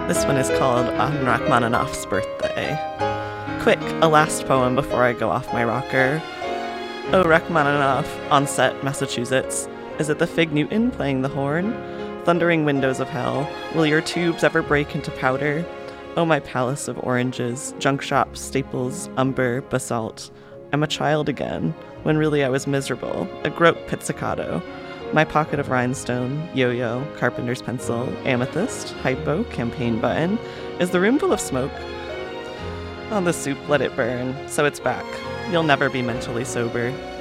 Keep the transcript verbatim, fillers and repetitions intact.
This one is called On Rachmaninoff's Birthday. Quick, a last poem before I go off my rocker. Oh, Rachmaninoff, Onset, Massachusetts. Is it the Fig Newton playing the horn? Thundering windows of hell, will your tubes ever break into powder? Oh, my palace of oranges, junk shops, staples, umber, basalt. I'm a child again, when really I was miserable, a groat pizzicato. My pocket of rhinestone, yo-yo, carpenter's pencil, amethyst, hypo, campaign button. Is the room full of smoke? On the soup, let it burn, so it's back. You'll never be mentally sober.